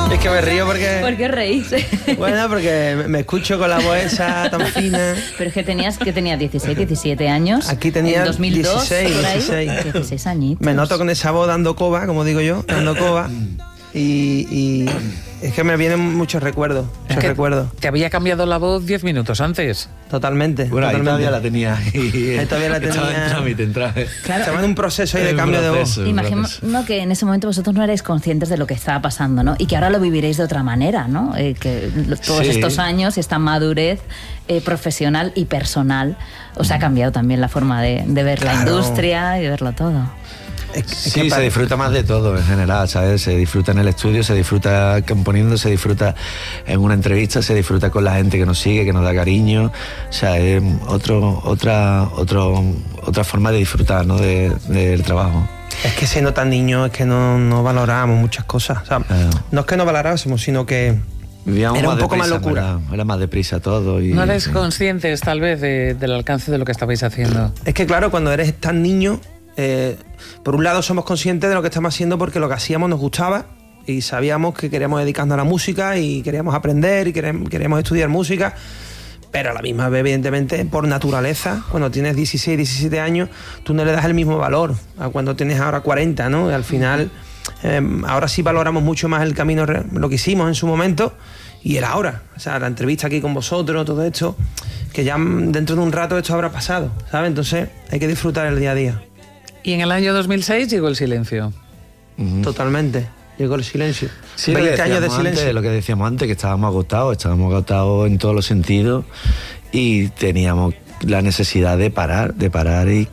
Es que me río porque... ¿Por qué reís? Bueno, porque me escucho con la voz esa tan fina. Pero es que tenías 16, 17 años. Aquí tenía en 2002, 16, por ahí. 16. 16 añitos. Me noto con esa voz dando coba, como digo yo, dando coba. Y es que me vienen muchos recuerdos, Te había cambiado la voz 10 minutos antes. Totalmente. Bueno, ahí todavía la tenía. Ahí todavía la tenía. Estaba en trámite, Claro. Estaba en un proceso ahí de cambio de voz. Imagino que en ese momento vosotros no erais conscientes de lo que estaba pasando, ¿no? Y que ahora lo viviréis de otra manera, ¿no? Que todos estos años, esta madurez profesional y personal, os ha cambiado también la forma de ver la industria y de verlo todo. Sí, se disfruta más de todo en general, ¿sabes? Se disfruta en el estudio, se disfruta componiendo, se disfruta en una entrevista, se disfruta con la gente que nos sigue, que nos da cariño. O sea, es otra forma de disfrutar, ¿no? del trabajo. Es que siendo tan niño es que no valorábamos muchas cosas. O sea, no es que no valorásemos, sino que vivíamos era un poco deprisa, más locura. Era más deprisa todo. Y, no eres conscientes, tal vez, del alcance de lo que estabais haciendo. Es que, claro, cuando eres tan niño... por un lado somos conscientes de lo que estamos haciendo porque lo que hacíamos nos gustaba y sabíamos que queríamos dedicarnos a la música y queríamos aprender y queríamos estudiar música, pero a la misma vez, evidentemente, por naturaleza, cuando tienes 16, 17 años, tú no le das el mismo valor a cuando tienes ahora 40, ¿no? Y al final, ahora sí valoramos mucho más el camino, lo que hicimos en su momento y el ahora. O sea, la entrevista aquí con vosotros, todo esto, que ya dentro de un rato esto habrá pasado, ¿sabes? Entonces hay que disfrutar el día a día. Y en el año 2006 llegó el silencio. Totalmente, llegó el silencio. Sí, 20 años de silencio. Antes, lo que decíamos antes, que estábamos agotados en todos los sentidos y teníamos la necesidad de parar y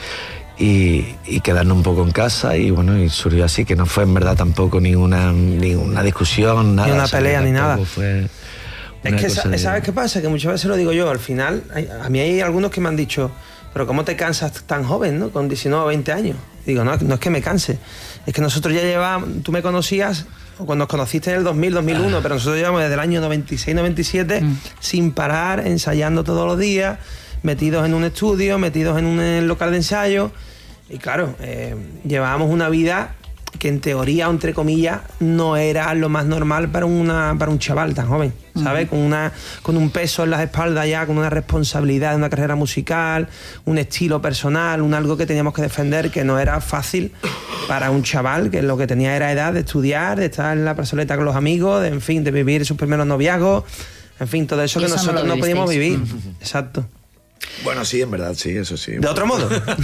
quedarnos un poco en casa y bueno, y surgió así, que no fue en verdad tampoco ninguna discusión, nada. Ni una pelea, ni nada. Fue es que, ¿sabes qué pasa? Que muchas veces lo digo yo, al final, a mí hay algunos que me han dicho... Pero ¿cómo te cansas tan joven, ¿no? Con 19 o 20 años. Digo, no es que me canse. Es que nosotros ya llevamos... Tú me conocías cuando nos conociste en el 2000, 2001, pero nosotros llevamos desde el año 96, 97 sin parar, ensayando todos los días, metidos en un estudio, metidos en un local de ensayo. Y claro, llevábamos una vida que en teoría, o entre comillas, no era lo más normal para un chaval tan joven, ¿sabes? Con un peso en las espaldas ya, con una responsabilidad de una carrera musical, un estilo personal, algo que teníamos que defender, que no era fácil para un chaval que lo que tenía era edad de estudiar, de estar en la plazoleta con los amigos, de vivir sus primeros noviazgos, en fin, todo eso que nosotros no podíamos vivir. Exacto. Bueno, sí, en verdad, sí, eso sí. De otro modo.